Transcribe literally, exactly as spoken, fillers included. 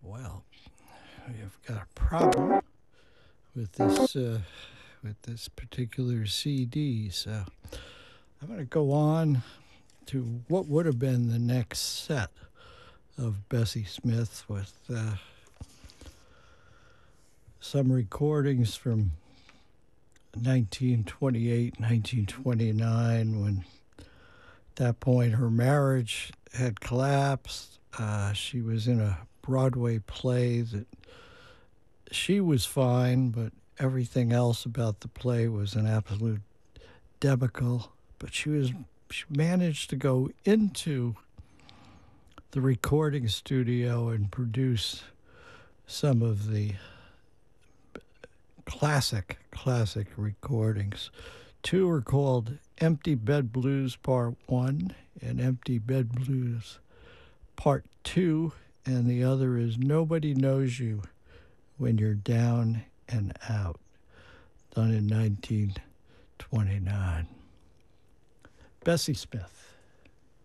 Well, we've got a problem with this uh, with this particular C D. So I'm going to go on to what would have been the next set of Bessie Smith with uh, some recordings from nineteen twenty-eight, nineteen twenty-nine, when at that point her marriage had collapsed. Uh, she was in a Broadway play that she was fine, but everything else about the play was an absolute debacle. But she was she managed to go into the recording studio and produce some of the classic, classic recordings. Two are called Empty Bed Blues Part one and Empty Bed Blues Part two, and the other is Nobody Knows You When You're Down and Out, done in nineteen twenty-nine. Bessie Smith.